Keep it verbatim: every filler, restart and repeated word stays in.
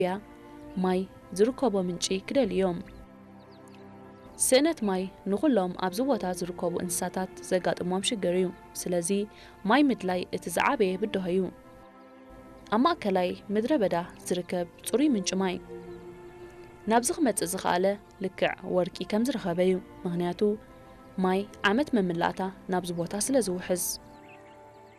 ኢትዮጵያ ማይ ዝርከቦ ምንጪ ክደልዮም ስእነት ማይ ንኹሎም ኣብዚ ቦታ ዝርከቡ እንስሳታት ዘጋጥሞም ሽግር እዩ ስለዚ ማይ ምድላይ እቲ ዝዓበየ ብድሆ እዩ ኣብ ማእከላይ ምድረ በዳ ዝርከብ ጽሩይ ምንጭ ማይ ናብዚ ክመጽእ ዝኸኣለ ልክዕ ወርቂ ከም ዝረኸበ እዩ ምክንያቱ ማይ ዓመት መምላእታ ናብዚ ቦታ ስለ ዝውሕዝ